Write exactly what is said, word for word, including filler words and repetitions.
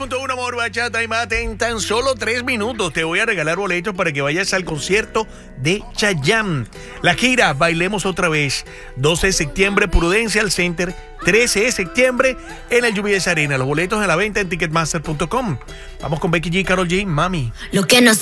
punto uno, amor, bachata y mate. En tan solo tres minutos te voy a regalar boletos para que vayas al concierto de Chayanne. La gira Bailemos Otra Vez, doce de septiembre, Prudential Center, trece de septiembre en el U B S Arena. Los boletos a la venta en ticketmaster punto com. Vamos con Becky G, Karol G, Mami. Lo que no